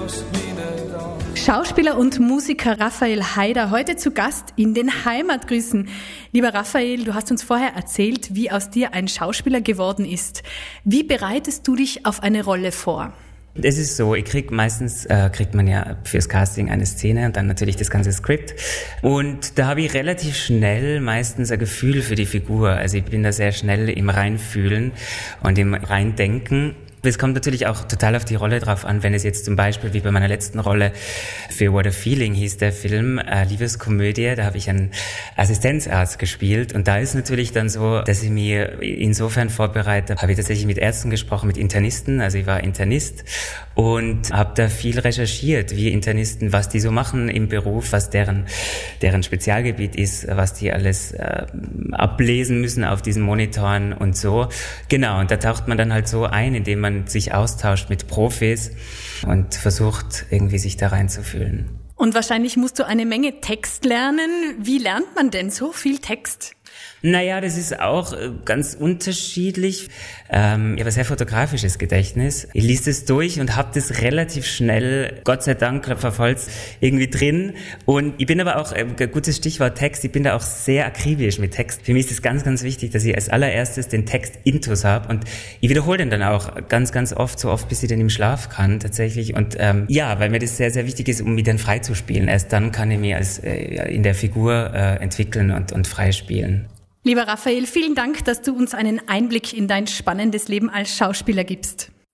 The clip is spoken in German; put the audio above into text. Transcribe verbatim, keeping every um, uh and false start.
Schauspieler und Musiker Raphael Haider, heute zu Gast in den Heimatgrüßen. Lieber Raphael, du hast uns vorher erzählt, wie aus dir ein Schauspieler geworden ist. Wie bereitest du dich auf eine Rolle vor? Es ist so, ich krieg meistens, äh, kriegt man ja fürs Casting eine Szene und dann natürlich das ganze Skript. Und da habe ich relativ schnell meistens ein Gefühl für die Figur. Also ich bin da sehr schnell im Reinfühlen und im Reindenken. Es kommt natürlich auch total auf die Rolle drauf an, wenn es jetzt zum Beispiel, wie bei meiner letzten Rolle für What a Feeling hieß der Film, äh, Liebeskomödie, da habe ich einen Assistenzarzt gespielt und da ist natürlich dann so, dass ich mir insofern vorbereite, habe ich tatsächlich mit Ärzten gesprochen, mit Internisten, also ich war Internist und habe da viel recherchiert, wie Internisten, was die so machen im Beruf, was deren deren Spezialgebiet ist, was die alles äh, ablesen müssen auf diesen Monitoren und so. Genau, und da taucht man dann halt so ein, indem man sich austauscht mit Profis und versucht, irgendwie sich da reinzufühlen. Und wahrscheinlich musst du eine Menge Text lernen. Wie lernt man denn so viel Text? Naja, das ist auch ganz unterschiedlich. Ähm, ich habe ein sehr fotografisches Gedächtnis. Ich liest es durch und habe das relativ schnell, Gott sei Dank, verfolgt irgendwie drin. Und ich bin aber auch, ein gutes Stichwort Text, ich bin da auch sehr akribisch mit Text. Für mich ist es ganz, ganz wichtig, dass ich als allererstes den Text intus habe. Und ich wiederhole den dann auch ganz, ganz oft, so oft, bis ich den im Schlaf kann tatsächlich. Und ähm, ja, weil mir das sehr, sehr wichtig ist, um mich dann frei zu spielen. Erst dann kann ich mich als, äh, in der Figur äh, entwickeln und, und frei spielen. Lieber Raphael, vielen Dank, dass du uns einen Einblick in dein spannendes Leben als Schauspieler gibst.